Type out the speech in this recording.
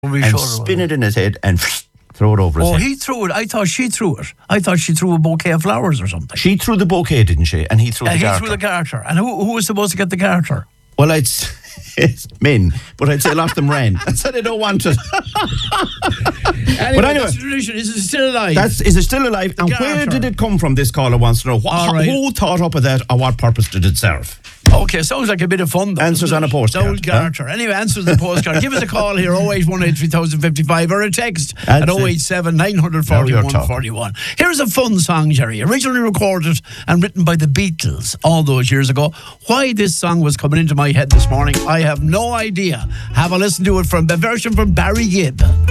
and spin it in his head and throw it over his head. Oh, he threw it. I thought she threw it. I thought she threw a bouquet of flowers or something. She threw the bouquet, didn't she? And he threw the garter. He threw the garter. And who was supposed to get the garter? Well, it's men, but I'd say a lot of them ran. I said they don't want it. But anyway, that's tradition. Is it still alive? Is it still alive? And where did it come from? This caller wants to know. Who thought up of that, or what purpose did it serve? Okay, sounds like a bit of fun, though. Answers on a postcard. Old garter. Anyway, answers on a postcard. Give us a call here, 0818 3055, or a text at 087 941 41. Here's a fun song, Jerry. Originally recorded and written by the Beatles all those years ago. Why this song was coming into my head this morning, I have no idea. Have a listen to it from the version from Barry Gibb.